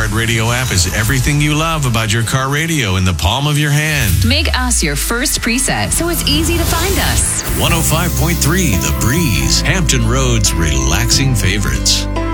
iHeartRadio app is everything you love about your car radio in the palm of your hand. Make us your first preset so it's easy to find us. 105.3 The Breeze, Hampton Road's relaxing favorites.